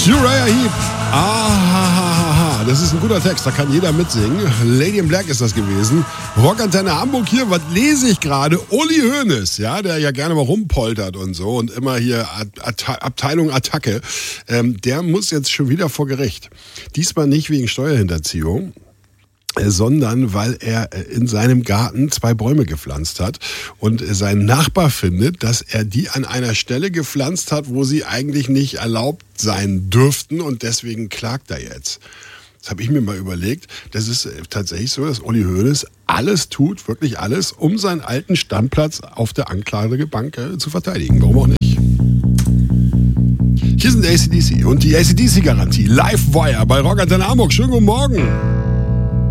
Uriah Heep. Ah, das ist ein guter Text, da kann jeder mitsingen. Lady in Black ist das gewesen. Rockantenne Hamburg hier, was lese ich gerade? Uli Hoeneß, ja, der ja gerne mal rumpoltert und so und immer hier Abteilung Attacke. Der muss jetzt schon wieder vor Gericht. Diesmal nicht wegen Steuerhinterziehung, sondern weil er in seinem Garten 2 Bäume gepflanzt hat und sein Nachbar findet, dass er die an einer Stelle gepflanzt hat, wo sie eigentlich nicht erlaubt sein dürften und deswegen klagt er jetzt. Das habe ich mir mal überlegt. Das ist tatsächlich so, dass Uli Hoeneß alles tut, wirklich alles, um seinen alten Stammplatz auf der Anklagebank zu verteidigen. Warum auch nicht? Hier sind AC/DC und die AC/DC-Garantie. Live Wire bei Rockantenne Hamburg. Schönen guten Morgen.